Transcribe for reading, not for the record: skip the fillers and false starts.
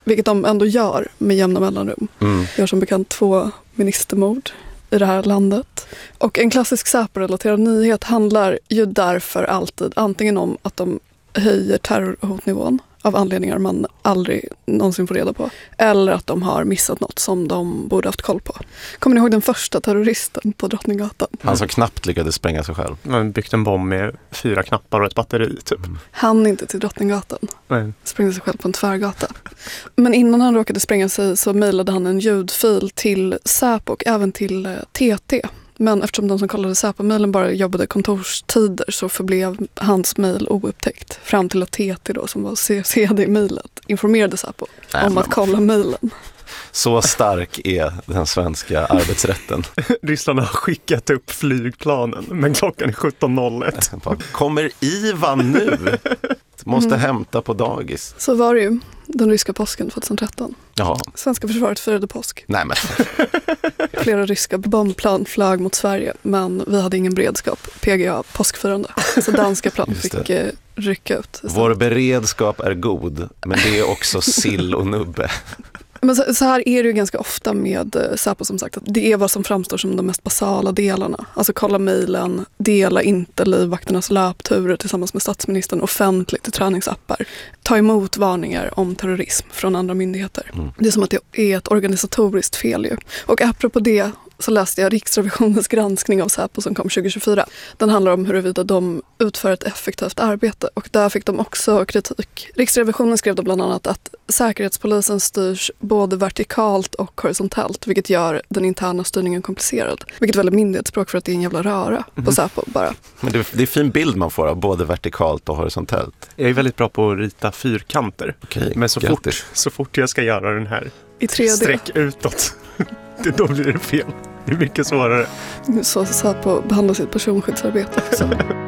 vilket de ändå gör med jämna mellanrum. Gör som bekant 2 ministermord i det här landet. Och en klassisk Säpo-relaterad nyhet handlar ju därför alltid antingen om att de höjer terrorhotnivån av anledningar man aldrig någonsin får reda på. Eller att de har missat något som de borde haft koll på. Kommer ni ihåg den första terroristen på Drottninggatan? Han som knappt lyckades spränga sig själv. Man byggt en bomb med 4 knappar och ett batteri typ. Han inte till Drottninggatan. Nej. Sprängde sig själv på en tvärgata. Men innan han råkade spränga sig så mejlade han en ljudfil till Säpo och även till TT. Men eftersom de som kollade Säpo-mejlen bara jobbade kontorstider så förblev hans mejl oupptäckt. Fram till att TT då, som var CC i mejlet, informerade Säpo om att kolla mejlen. Så stark är den svenska arbetsrätten. Ryssland har skickat upp flygplanen, men klockan är 17.01. Kommer Ivan nu? Måste hämta på dagis. Så var det ju den ryska påsken 2013. Jaha. Svenska försvaret firade påsk. Nej, men. Flera ryska bombplan flög mot Sverige, men vi hade ingen beredskap. PGA, påskfirande. Så danska plan fick rycka ut. Vår beredskap är god, men det är också sill och nubbe. Men så här är det ju ganska ofta med Säpo, som sagt, att det är vad som framstår som de mest basala delarna. Alltså kolla mejlen, dela inte livvakternas löpturer tillsammans med statsministern offentligt i träningsappar. Ta emot varningar om terrorism från andra myndigheter. Det är som att det är ett organisatoriskt fel ju. Och apropå det så läste jag Riksrevisionens granskning av Säpo som kom 2024. Den handlar om huruvida de utför ett effektivt arbete, och där fick de också kritik. Riksrevisionen skrev då bland annat att Säkerhetspolisen styrs både vertikalt och horisontellt, vilket gör den interna styrningen komplicerad. Vilket är väldigt myndighetsspråk för att det är en jävla röra på Säpo bara. Men det är fin bild man får av både vertikalt och horisontellt. Jag är väldigt bra på att rita fyrkanter. Okej, men så fort jag ska göra den här i 3D. Sträck utåt, då blir det fel. Det är mycket svårare. Så Säpo behandlar sitt personskyddsarbete också.